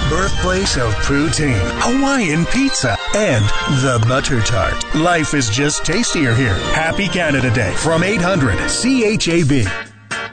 birthplace of poutine, Hawaiian pizza, and the butter tart. Life is just tastier here. Happy Canada Day from 800 CHAB.